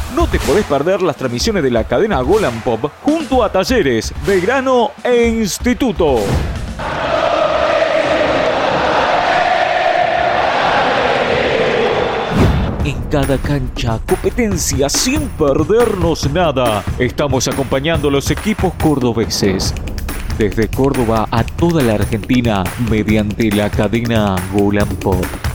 No te podés perder las transmisiones de la cadena Golan Pop junto a Talleres, Belgrano e Instituto. En cada cancha, competencia sin perdernos nada. Estamos acompañando a los equipos cordobeses. Desde Córdoba a toda la Argentina mediante la cadena Golan Pop.